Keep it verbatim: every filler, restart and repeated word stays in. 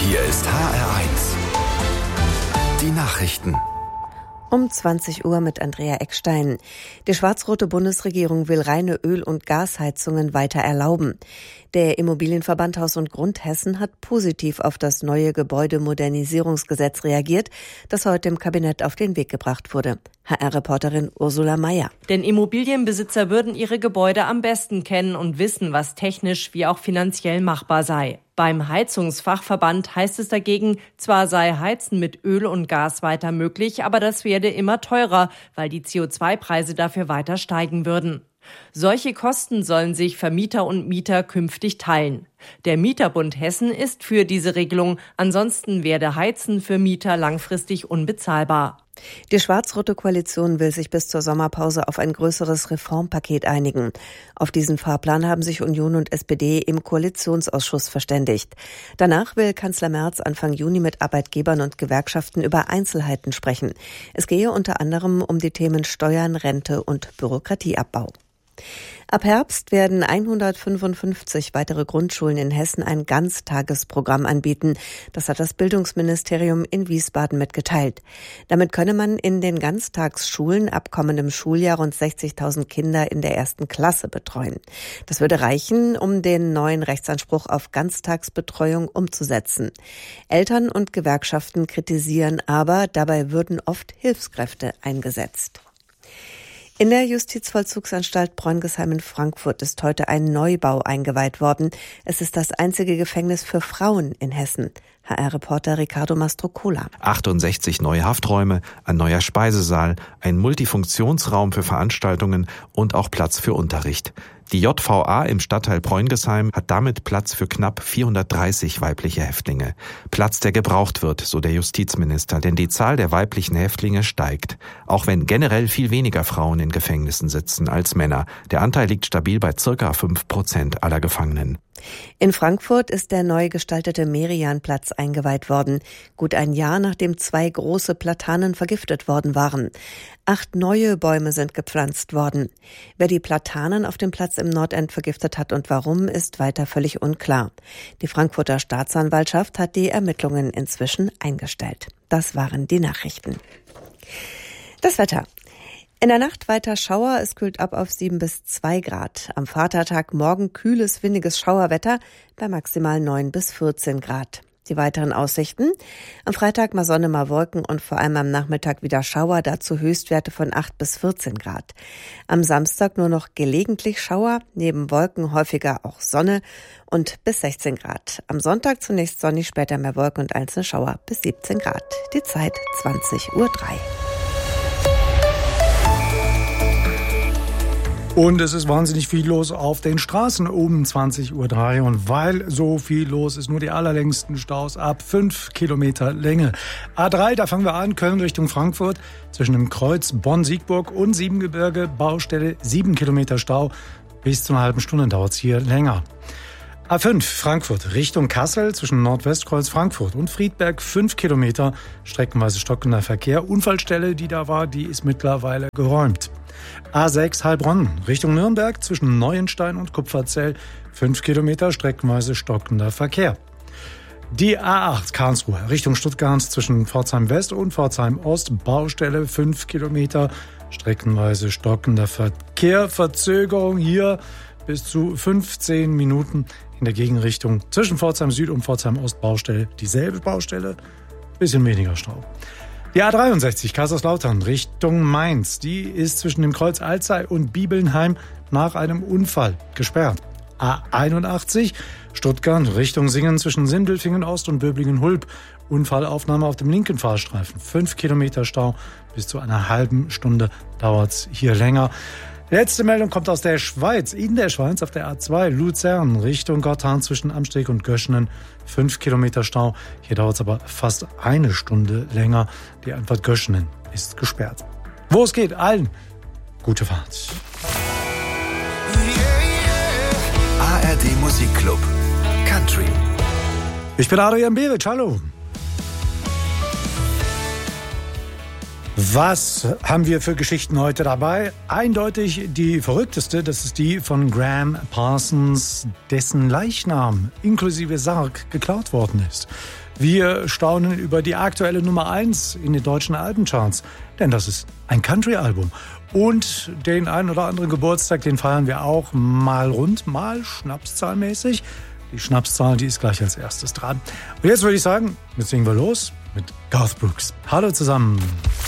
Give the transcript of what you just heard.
Hier ist H R eins. Die Nachrichten. Um zwanzig Uhr mit Andrea Eckstein. Die schwarz-rote Bundesregierung will reine Öl- und Gasheizungen weiter erlauben. Der Immobilienverband Haus und Grund Hessen hat positiv auf das neue Gebäudemodernisierungsgesetz reagiert, das heute im Kabinett auf den Weg gebracht wurde. H R-Reporterin Ursula Mayer. Denn Immobilienbesitzer würden ihre Gebäude am besten kennen und wissen, was technisch wie auch finanziell machbar sei. Beim Heizungsfachverband heißt es dagegen, zwar sei Heizen mit Öl und Gas weiter möglich, aber das werde immer teurer, weil die C O zwei Preise dafür weiter steigen würden. Solche Kosten sollen sich Vermieter und Mieter künftig teilen. Der Mieterbund Hessen ist für diese Regelung, ansonsten werde Heizen für Mieter langfristig unbezahlbar. Die schwarz-rote Koalition will sich bis zur Sommerpause auf ein größeres Reformpaket einigen. Auf diesen Fahrplan haben sich Union und S P D im Koalitionsausschuss verständigt. Danach will Kanzler Merz Anfang Juni mit Arbeitgebern und Gewerkschaften über Einzelheiten sprechen. Es gehe unter anderem um die Themen Steuern, Rente und Bürokratieabbau. Ab Herbst werden hundertfünfundfünfzig weitere Grundschulen in Hessen ein Ganztagesprogramm anbieten. Das hat das Bildungsministerium in Wiesbaden mitgeteilt. Damit könne man in den Ganztagsschulen ab kommendem Schuljahr rund sechzigtausend Kinder in der ersten Klasse betreuen. Das würde reichen, um den neuen Rechtsanspruch auf Ganztagsbetreuung umzusetzen. Eltern und Gewerkschaften kritisieren aber, dabei würden oft Hilfskräfte eingesetzt. In der Justizvollzugsanstalt Bräungesheim in Frankfurt ist heute ein Neubau eingeweiht worden. Es ist das einzige Gefängnis für Frauen in Hessen. H R-Reporter Ricardo Mastrocola. achtundsechzig neue Hafträume, ein neuer Speisesaal, ein Multifunktionsraum für Veranstaltungen und auch Platz für Unterricht. Die J V A im Stadtteil Bräungesheim hat damit Platz für knapp vierhundertdreißig weibliche Häftlinge. Platz, der gebraucht wird, so der Justizminister, denn die Zahl der weiblichen Häftlinge steigt. Auch wenn generell viel weniger Frauen in Gefängnissen sitzen als Männer. Der Anteil liegt stabil bei circa fünf Prozent aller Gefangenen. In Frankfurt ist der neu gestaltete Merian-Platz eingeweiht worden, gut ein Jahr nachdem zwei große Platanen vergiftet worden waren. Acht neue Bäume sind gepflanzt worden. Wer die Platanen auf dem Platz im Nordend vergiftet hat und warum, ist weiter völlig unklar. Die Frankfurter Staatsanwaltschaft hat die Ermittlungen inzwischen eingestellt. Das waren die Nachrichten. Das Wetter. In der Nacht weiter Schauer, es kühlt ab auf sieben bis zwei Grad. Am Vatertag morgen kühles, windiges Schauerwetter bei maximal neun bis vierzehn Grad. Die weiteren Aussichten: am Freitag mal Sonne, mal Wolken und vor allem am Nachmittag wieder Schauer, dazu Höchstwerte von acht bis vierzehn Grad. Am Samstag nur noch gelegentlich Schauer, neben Wolken häufiger auch Sonne und bis sechzehn Grad. Am Sonntag zunächst sonnig, später mehr Wolken und einzelne Schauer bis siebzehn Grad. Die Zeit zwanzig Uhr drei. Und es ist wahnsinnig viel los auf den Straßen um zwanzig Uhr drei. Und weil so viel los ist, nur die allerlängsten Staus ab fünf Kilometer Länge. A drei, da fangen wir an, Köln Richtung Frankfurt. Zwischen dem Kreuz Bonn-Siegburg und Siebengebirge, Baustelle, sieben Kilometer Stau. Bis zu einer halben Stunde dauert es hier länger. A fünf, Frankfurt Richtung Kassel, zwischen Nordwestkreuz Frankfurt und Friedberg, fünf Kilometer, streckenweise stockender Verkehr. Unfallstelle, die da war, die ist mittlerweile geräumt. A sechs Heilbronn Richtung Nürnberg, zwischen Neuenstein und Kupferzell, fünf Kilometer, streckenweise stockender Verkehr. Die A acht Karlsruhe Richtung Stuttgart, zwischen Pforzheim West und Pforzheim Ost, Baustelle, fünf Kilometer, streckenweise stockender Verkehr. Verzögerung hier bis zu fünfzehn Minuten in der Gegenrichtung zwischen Pforzheim Süd und Pforzheim Ost, Baustelle, dieselbe Baustelle, bisschen weniger Stau. Die A dreiundsechzig Kaiserslautern Richtung Mainz, die ist zwischen dem Kreuz Alzey und Bibelnheim nach einem Unfall gesperrt. A einundachtzig Stuttgart Richtung Singen, zwischen Sindelfingen Ost und Böblingen-Hulb, Unfallaufnahme auf dem linken Fahrstreifen. Fünf Kilometer Stau, bis zu einer halben Stunde dauert's hier länger. Letzte Meldung kommt aus der Schweiz. In der Schweiz auf der A zwei Luzern Richtung Gotthard, zwischen Amsteg und Göschenen. Fünf Kilometer Stau. Hier dauert es aber fast eine Stunde länger. Die Einfahrt Göschenen ist gesperrt. Wo es geht, allen gute Fahrt. A R D Musikclub Country. Ich bin Adrian Bewic, hallo. Was haben wir für Geschichten heute dabei? Eindeutig die verrückteste, das ist die von Graham Parsons, dessen Leichnam inklusive Sarg geklaut worden ist. Wir staunen über die aktuelle Nummer eins in den deutschen Albencharts, denn das ist ein Country-Album. Und den einen oder anderen Geburtstag, den feiern wir auch mal rund, mal schnapszahlmäßig. Die Schnapszahl, die ist gleich als erstes dran. Und jetzt würde ich sagen, jetzt singen wir los mit Garth Brooks. Hallo zusammen.